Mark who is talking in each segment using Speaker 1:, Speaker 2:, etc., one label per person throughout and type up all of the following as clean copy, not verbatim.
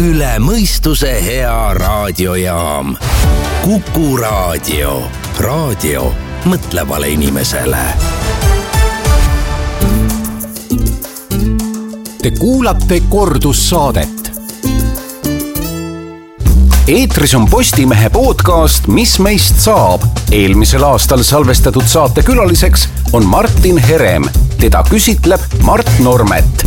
Speaker 1: üle mõistuse hea raadiojaam. Kuku Raadio. Raadio mõtlevale inimesele.
Speaker 2: Te kuulate kordussaadet. Eetris on Postimehe podcast Mis meist saab. Eelmisel aastal salvestatud saate külaliseks on Martin Herem. Teda küsitleb Mart Normet.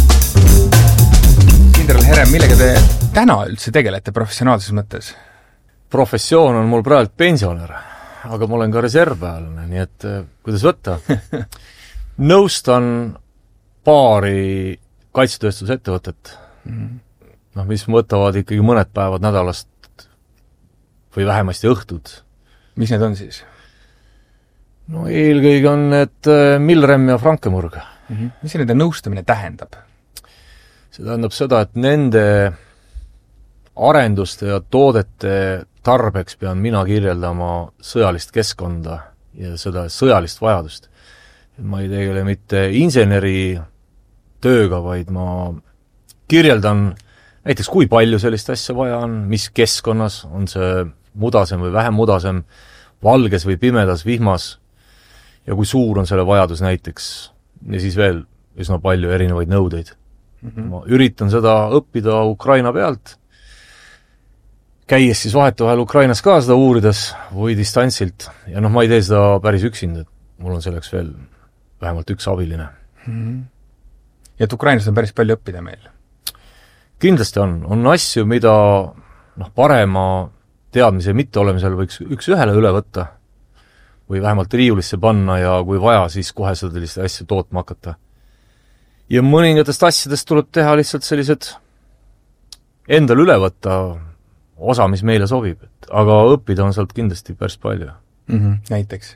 Speaker 3: Kindral Herem, millega te täna üldse tegelete professionaalses mõttes?
Speaker 4: Professioon on mul praegu pensionär, aga ma olen ka reservväelane, nii et kuidas võtta? Nõustan paari kaitsetööstusettevõtet, mis võtavad ikkagi mõned päevad nädalast või vähemasti õhtud.
Speaker 3: Mis need on siis?
Speaker 4: No eelkõige on need Milrem ja Frankemurg.
Speaker 3: Mis see nende nõustamine tähendab?
Speaker 4: See tähendab seda, et nende arenduste ja toodete tarbeks pean mina kirjeldama sõjalist keskkonda ja seda sõjalist vajadust. Ma ei tegele mitte inseneri tööga, vaid ma kirjeldan näiteks, kui palju sellist asja vaja on, mis keskkonnas, on see mudasem või vähem mudasem, valges või pimedas, vihmas, ja kui suur on selle vajadus näiteks, ja siis veel üsna palju erinevaid nõudeid. Ma üritan seda õppida Ukraina pealt, käies siis vahetevahel Ukrainas ka seda uurides või distantsilt, ja ma ei tee seda päris üksinda, mul on selleks veel vähemalt üks abiline.
Speaker 3: Ja et Ukrainas on päris palju õppida meil?
Speaker 4: Kindlasti on asju, mida parema teadmise mitteolemisel võiks üks ühele üle võtta või vähemalt riiulisse panna ja kui vaja, siis kohe sellist asju tootma hakata. Ja mõningatest asjadest tuleb teha lihtsalt sellised endal üle võtta osa, mis meile sobib, aga õppida on sealt kindlasti päris palju.
Speaker 3: Näiteks?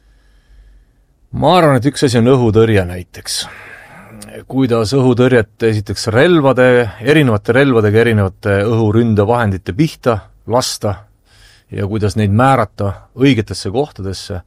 Speaker 4: Ma arvan, et üks asi on õhutõrje näiteks. Kuidas õhutõrjet esiteks erinevate relvadega erinevate õhuründevahendite pihta lasta ja kuidas neid määrata õigetesse kohtadesse